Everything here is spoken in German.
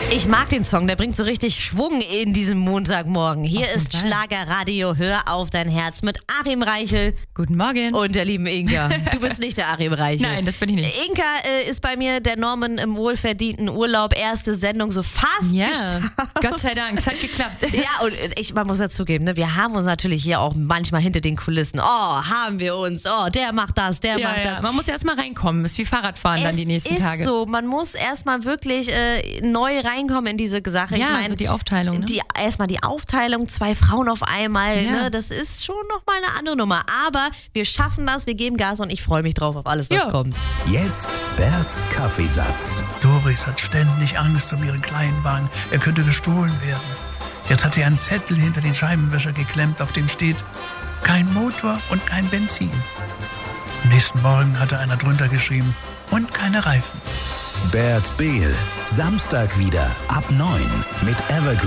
Ich mag den Song, der bringt so richtig Schwung in diesem Montagmorgen. Hier ist Schlagerradio, hör auf dein Herz mit Achim Reichel. Guten Morgen. Und der lieben Inka. Du bist nicht der Achim Reichel. Nein, das bin ich nicht. Inka ist bei mir, der Norman im wohlverdienten Urlaub, erste Sendung so fast geschafft. Gott sei Dank, es hat geklappt. Ja, und man muss dazugeben, ne, wir haben uns natürlich hier auch manchmal hinter den Kulissen, haben wir uns, der macht das, der macht das. Man muss erst mal reinkommen, ist wie Fahrradfahren dann die nächsten Tage. Es ist so, man muss erstmal wirklich neu reinkommen in diese Sache. Ja, ich meine, also die Aufteilung. Ne? Erstmal die Aufteilung, 2 Frauen auf einmal, ne, das ist schon nochmal eine andere Nummer. Aber wir schaffen das, wir geben Gas und ich freue mich drauf auf alles, was kommt. Jetzt Berts Kaffeesatz. Doris hat ständig Angst um ihren Kleinwagen. Er könnte gestohlen werden. Jetzt hat sie einen Zettel hinter den Scheibenwischer geklemmt, auf dem steht: kein Motor und kein Benzin. Am nächsten Morgen hatte einer drunter geschrieben: und keine Reifen. Bert Behl. Samstag wieder ab 9 mit Evergreen.